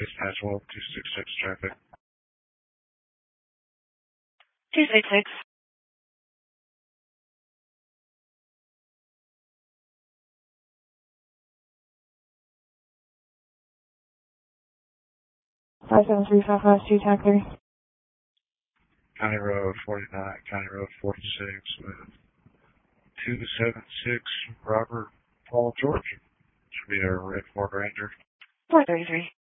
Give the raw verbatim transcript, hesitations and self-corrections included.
Dispatch one two six six traffic. two six six. five seven three five five two three. County Road forty-nine, County Road forty-six with two seven six Robert Paul George. Should be a red Ford Ranger. four thirty-three.